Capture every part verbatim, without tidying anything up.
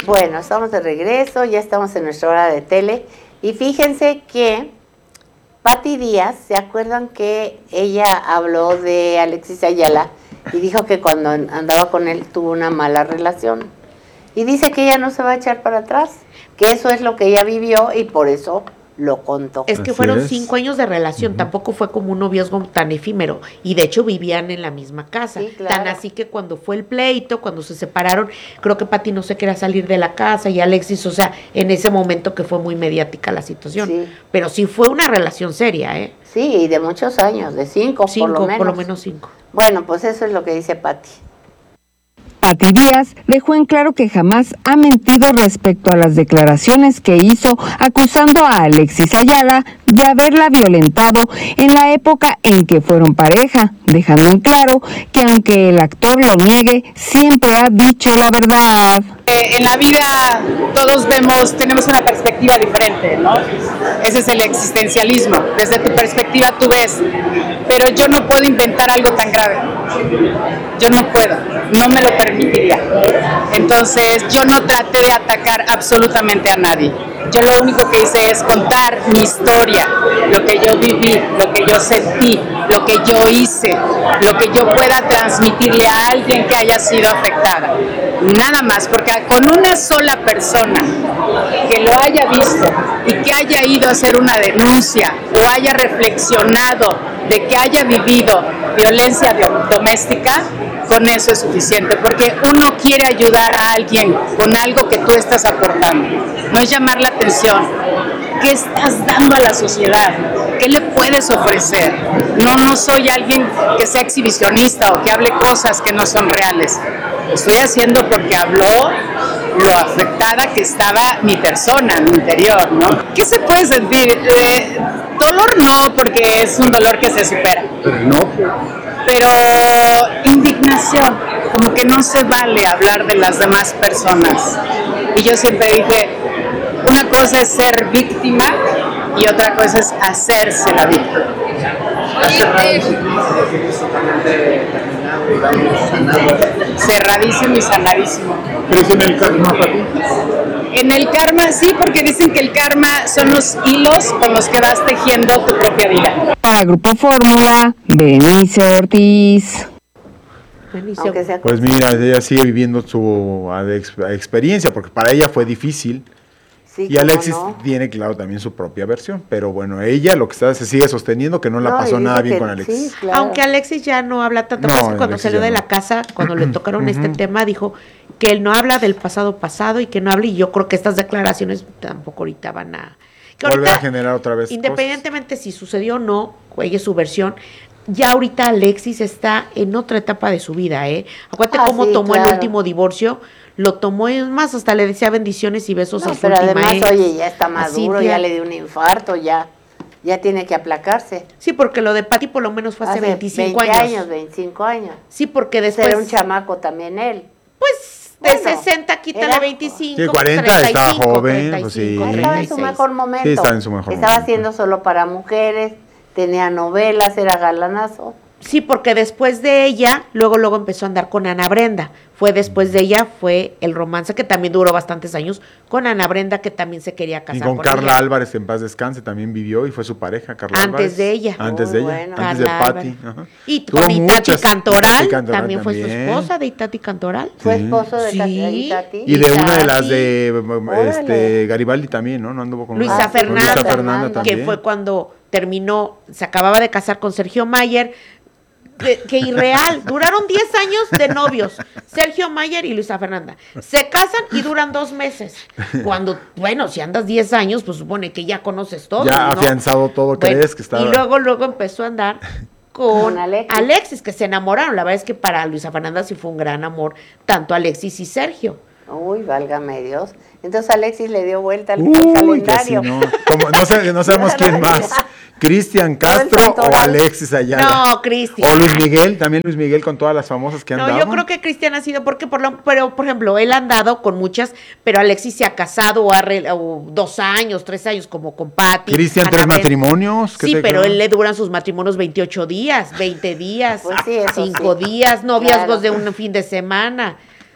Bueno, estamos de regreso, ya estamos en nuestra hora de tele. Y fíjense que Pati Díaz, ¿se acuerdan que ella habló de Alexis Ayala y dijo que cuando andaba con él tuvo una mala relación? Y dice que ella no se va a echar para atrás, que eso es lo que ella vivió y por eso lo contó. Es que Así fueron es. cinco años de relación, uh-huh. Tampoco fue como un noviazgo tan efímero, y de hecho vivían en la misma casa, sí, claro. Tan así que cuando fue el pleito, cuando se separaron, creo que Pati no se quería salir de la casa, y Alexis, o sea, en ese momento que fue muy mediática la situación, sí. Pero sí fue una relación seria, ¿eh? Sí, y de muchos años, de cinco, cinco por lo menos. por lo menos cinco. Bueno, pues eso es lo que dice Pati. Pati Díaz dejó en claro que jamás ha mentido respecto a las declaraciones que hizo acusando a Alexis Ayala de haberla violentado en la época en que fueron pareja, dejando en claro que aunque el actor lo niegue, siempre ha dicho la verdad. Eh, en la vida todos vemos, tenemos una perspectiva diferente, ¿no? Ese es el existencialismo. Desde tu perspectiva tú ves, pero yo no puedo inventar algo tan grave. Yo no puedo, no me lo permitiría. Entonces yo no traté de atacar absolutamente a nadie. Yo lo único que hice es contar mi historia, lo que yo viví, lo que yo sentí, lo que yo hice, lo que yo pueda transmitirle a alguien que haya sido afectada. Nada más, porque con una sola persona que lo haya visto y que haya ido a hacer una denuncia o haya reflexionado de que haya vivido violencia doméstica, con eso es suficiente, porque uno quiere ayudar a alguien con algo que tú estás aportando, no es llamar la atención. ¿Qué estás dando a la sociedad? ¿Qué le puedes ofrecer? No, no soy alguien que sea exhibicionista o que hable cosas que no son reales. Lo estoy haciendo porque habló lo afectada que estaba mi persona, mi interior, ¿no? ¿Qué se puede sentir? Eh, dolor no, porque es un dolor que se supera. Pero no. Pero indignación, como que no se vale hablar de las demás personas. Y yo siempre dije, una cosa es ser víctima y otra cosa es hacerse la víctima. Cerradísimo y sanadísimo. ¿Crees en el karma, Pati? En el karma sí, porque dicen que el karma son los hilos con los que vas tejiendo tu propia vida. Para Grupo Fórmula, Benice Ortiz. Aunque sea Pues mira, ella sigue viviendo su ex- experiencia, porque para ella fue difícil. Sí, Y Alexis no. tiene, claro, también su propia versión. Pero bueno, ella lo que está se sigue sosteniendo que no la No, pasó y nada dice bien que con Alexis. sí, claro. Aunque Alexis ya no habla tanto, No, parece que cuando Alexis salió ya de no. la casa, cuando le tocaron este tema, dijo que él no habla del pasado pasado y que no habla, y yo creo que estas declaraciones tampoco ahorita van a... que Volver ahorita, a generar otra vez independientemente si sucedió o no, ella es su versión, ya ahorita Alexis está en otra etapa de su vida, ¿eh? Acuérdate Ah, cómo sí, tomó claro. el último divorcio, lo tomó, es más, hasta le decía bendiciones y besos No, a su pero última además, ex, oye, ya está a maduro, Cintia. ya le dio un infarto, ya, ya tiene que aplacarse. Sí, porque lo de Pati por lo menos fue hace, Hace veinticinco veinte años. años, veinticinco años. Sí, porque después... Era un chamaco también él. Pues de Bueno, sesenta quítale era- veinticinco, Sí, cuarenta, treinta y cinco, estaba joven, treinta y pues sí. cinco, Estaba treinta y en su seis. mejor momento. Sí, estaba en su mejor Estaba momento. haciendo solo para mujeres, tenía novelas, era galanazo. Sí, porque después de ella, luego luego empezó a andar con Ana Brenda. Fue después de ella, fue el romance que también duró bastantes años con Ana Brenda, que también se quería casar Y con, con Carla ella. Álvarez, en paz descanse, también vivió y fue su pareja, Carla Antes Álvarez. de ella. Antes Muy de ella, bueno. antes de Carla Pati. Álvarez. Ajá. Y Tuvo con Itati muchas. Cantoral, Itati Cantoral también fue su también. esposa de Itati Cantoral. Fue Sí. esposo de Sí. Tati- Tati. Y de una de las Itati. de Órale. este, Garibaldi también, ¿no? No anduvo con Luisa una- Ah, sí, con Fernanda, Luisa Fernanda que también. que fue cuando terminó, se acababa de casar con Sergio Mayer, que, que irreal, duraron diez años de novios, Sergio Mayer y Luisa Fernanda, se casan y duran dos meses, cuando, bueno, si andas diez años, pues supone que ya conoces todo, Ya ¿no? afianzado todo, Bueno, crees que estaba. y luego, luego empezó a andar con Con Alexis. Alexis, que se enamoraron, la verdad es que para Luisa Fernanda sí fue un gran amor, tanto Alexis y Sergio. Uy, válgame Dios. Entonces Alexis le dio vuelta al Uy, que sí, calendario. no. Como- no, sé- no sabemos quién más. ¿Cristian Castro o Cantoral. Alexis Ayala? No, Cristian. O Luis Miguel, también Luis Miguel con todas las famosas que han No, dado. yo creo que Cristian ha sido porque por lo, pero por ejemplo, él ha andado con muchas, pero Alexis se ha casado o ha re- o dos años, tres años como con Pati. Cristian, tres Anabel. matrimonios. ¿qué Sí, te pero creo? él le duran sus matrimonios veintiocho días, veinte días, Pues sí, eso cinco sí. días, noviazgos Claro. de un fin de semana.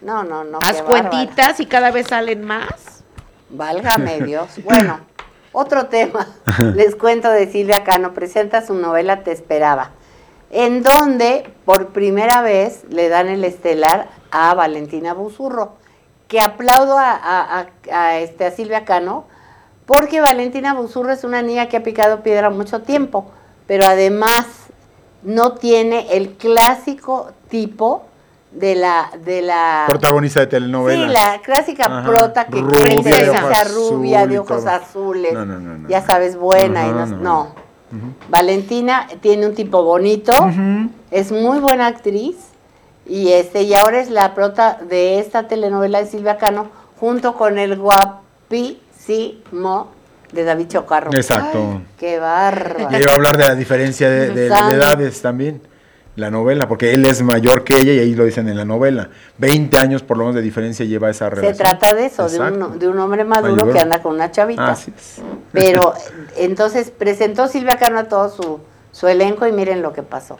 No, no, no. Haz qué cuentitas bárbara. y cada vez salen más. Válgame Dios. Bueno, otro tema. Les cuento de Silvia Cano. Presenta su novela Te Esperaba, en donde por primera vez le dan el estelar a Valentina Buzurro, que aplaudo a, a, a, a, este, a Silvia Cano, porque Valentina Buzurro es una niña que ha picado piedra mucho tiempo, pero además no tiene el clásico tipo de la de la protagonista de telenovela. Sí, la clásica Ajá. prota que Rubia, princesa de rubia de ojos todo. azules, no, no, no, no, ya sabes, buena. Ajá, y no, no. no. Uh-huh. Valentina tiene un tipo bonito, uh-huh. es muy buena actriz y este y ahora es la prota de esta telenovela de Silvia Cano junto con el guapísimo de David Chocarro. Exacto. Ay, qué bárbaro. Y iba a hablar de la diferencia de, de, de edades también. La novela, porque él es mayor que ella y ahí lo dicen en la novela. veinte años por lo menos de diferencia lleva esa relación. Se trata de eso, de un, de un hombre maduro Mayor. que anda con una chavita. Así es. Pero entonces presentó Silvia Cano a todo su, su elenco y miren lo que pasó.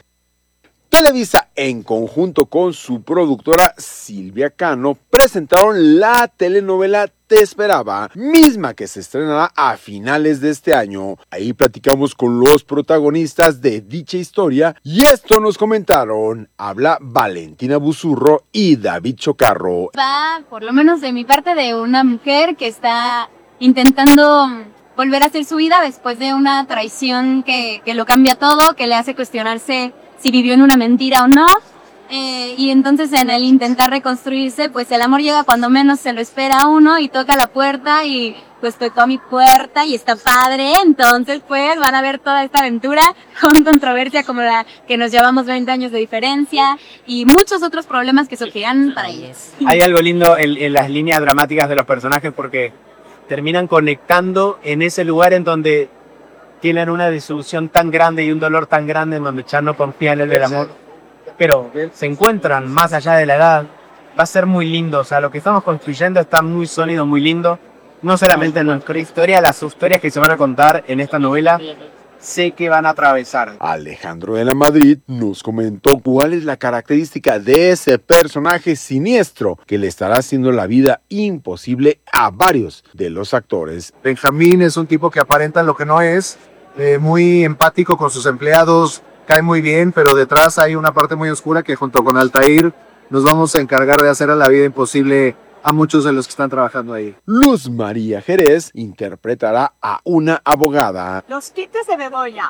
Televisa, en conjunto con su productora Silvia Cano, presentaron la telenovela Te Esperaba, misma que se estrenará a finales de este año. Ahí platicamos con los protagonistas de dicha historia y esto nos comentaron. Habla Valentina Buzurro y David Chocarro. Va, por lo menos de mi parte, de una mujer que está intentando volver a hacer su vida después de una traición que, que lo cambia todo, que le hace cuestionarse si vivió en una mentira o no, eh, y entonces en el intentar reconstruirse, pues el amor llega cuando menos se lo espera a uno y toca la puerta y pues tocó a mi puerta y está padre, entonces pues van a ver toda esta aventura con controversia como la que nos llevamos veinte años de diferencia y muchos otros problemas que surgirán para ellos. Hay algo lindo en, en las líneas dramáticas de los personajes porque terminan conectando en ese lugar en donde tienen una desilusión tan grande y un dolor tan grande en donde ya no confían en el amor, pero se encuentran más allá de la edad. Va a ser muy lindo, o sea, lo que estamos construyendo está muy sólido, muy lindo, no solamente en nuestra historia, las historias que se van a contar en esta novela, sé que van a atravesar. Alejandro de la Madrid nos comentó cuál es la característica de ese personaje siniestro que le estará haciendo la vida imposible a varios de los actores. Benjamín es un tipo que aparenta lo que no es, Eh, muy empático con sus empleados, cae muy bien, pero detrás hay una parte muy oscura que junto con Altair nos vamos a encargar de hacer a la vida imposible a muchos de los que están trabajando ahí. Luz María Jerez interpretará a una abogada. Los quites de Begoña,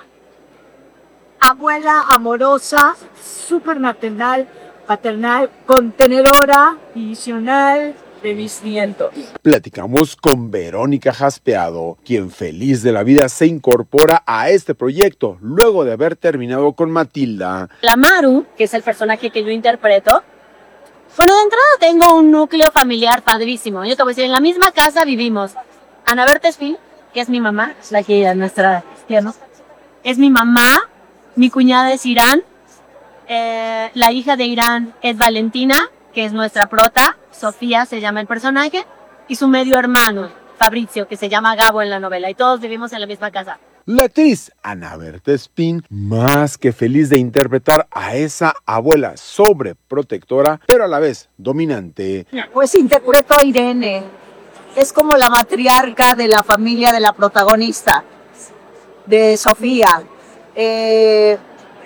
abuela amorosa, súper maternal, paternal, contenedora, visional, de mis nietos. Platicamos con Verónica Jaspeado, quien feliz de la vida se incorpora a este proyecto luego de haber terminado con Matilda. La Maru, que es el personaje que yo interpreto, bueno, de entrada tengo un núcleo familiar padrísimo. Yo te voy a decir, en la misma casa vivimos Ana Bertesfil, que es mi mamá, la que es nuestra tierna, es mi mamá, mi cuñada es Irán, eh, la hija de Irán es Valentina, que es nuestra prota, Sofía se llama el personaje, y su medio hermano, Fabrizio, que se llama Gabo en la novela, y todos vivimos en la misma casa. La actriz Ana Bertespin, más que feliz de interpretar a esa abuela sobreprotectora, pero a la vez dominante. Pues interpreto a Irene, es como la matriarca de la familia de la protagonista, de Sofía. Eh,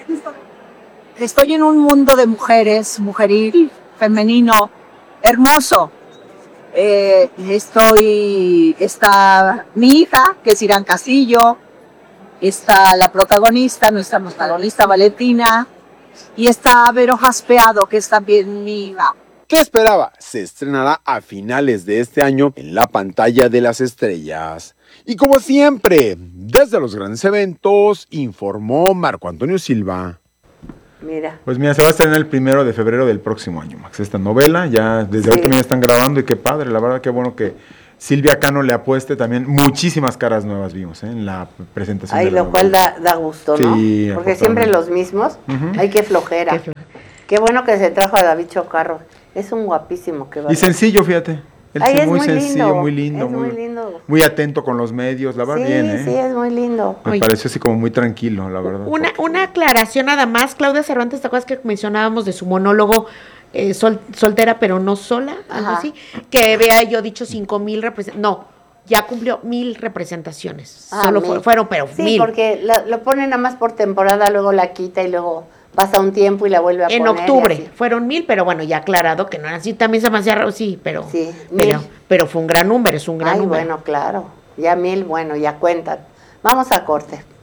estoy en un mundo de mujeres, mujeril, femenino, hermoso. Eh, estoy, está mi hija, que es Irán Casillo, está la protagonista, nuestra protagonista Valentina, y está Vero Jaspeado, que es también mi hija. ¿Qué esperaba? Se estrenará a finales de este año en la pantalla de las estrellas. Y como siempre, desde los grandes eventos, informó Marco Antonio Silva. Mira. Pues mira, se va a estrenar el primero de febrero del próximo año, Max, esta novela. Ya desde sí. ahorita también están grabando y qué padre, la verdad, qué bueno que Silvia Cano le apueste también. Muchísimas caras nuevas vimos ¿eh? en la presentación. Ay, de la lo novela. cual da, da gusto, ¿no? Sí, porque siempre los mismos. Uh-huh. Ay, qué flojera. Qué, flojera. Qué bueno que se trajo a David Chocarro. Es un guapísimo. Que va y sencillo, fíjate. Él Ay, es, es muy, muy sencillo, lindo, muy lindo, es muy, muy lindo. Muy atento con los medios, la verdad, sí, bien, ¿eh? Sí, es muy lindo. Me Oye, pareció así como muy tranquilo, la verdad. Una, una aclaración nada más, Claudia Cervantes, ¿te acuerdas que mencionábamos de su monólogo eh, sol, soltera pero no sola, algo Ajá. así, que vea yo dicho cinco mil representaciones, no, ya cumplió mil representaciones, Ah, solo mil. fue- fueron, pero Sí, mil. porque la- lo ponen nada más por temporada, luego la quita y luego pasa un tiempo y la vuelve a En poner. y octubre así. fueron mil, pero bueno, ya aclarado que no era así, también se me hacía raro, sí, pero, Sí, pero, mil. pero fue un gran número, es un gran Ay, número. bueno, claro. Ya mil, bueno, ya cuentan. Vamos a corte.